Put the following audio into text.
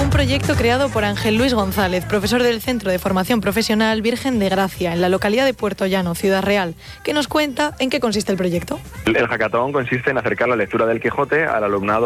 un proyecto creado por Ángel Luis González, profesor del Centro de Formación Profesional Virgen de Gracia, en la localidad de Puerto Llano, Ciudad Real, que nos cuenta en qué consiste el proyecto. El hackathon consiste en acercar la lectura del Quijote al alumnado